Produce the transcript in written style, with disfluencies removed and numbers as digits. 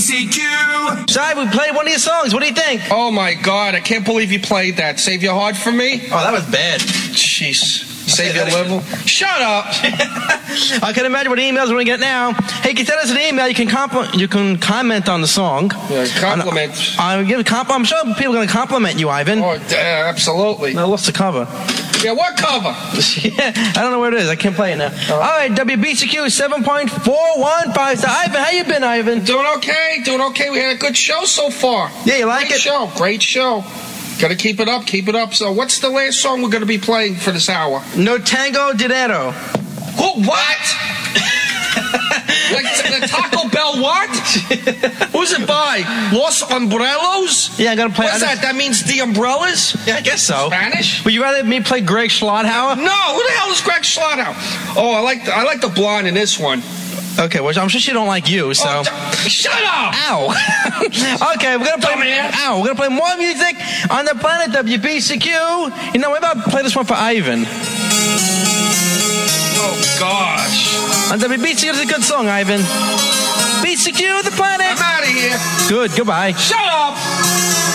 CQ. Si, we played one of your songs. What do you think? Oh my God, I can't believe you played that. Save Your Heart for Me? Oh, that was bad. Jeez. Save Your Liver? Shut up. I can imagine what emails we're going to get now. Hey, you can send us an email. You can comment on the song. Yeah, compliment. I'm sure people are going to compliment you, Ivan. Oh, absolutely. I lost the cover. Yeah, what cover? Yeah, I don't know where it is. I can't play it now. All right, WBCQ 7.415. So, Ivan, how you been, Ivan? Doing okay. We had a good show so far. Yeah, you like it? Great show. Gotta keep it up. So what's the last song we're gonna be playing for this hour? No Tango Dinero. What? Like the Taco Bell what? Who's it by? Los Umbrellos? Yeah, I gotta play. What's that? That means the umbrellas? Yeah, I guess so. Spanish? Would you rather me play Greg Schlotthauer? No, who the hell is Greg Schlotthauer? Oh, I like the blonde in this one. Okay, well, I'm sure she don't like you, so. Oh, shut up! Ow! Okay, we're gonna play more music on the planet WBCQ. You know, maybe I'll play this one for Ivan. Oh gosh! On WBCQ, it's a good song, Ivan. BCQ, the planet. I'm out of here. Good. Goodbye. Shut up!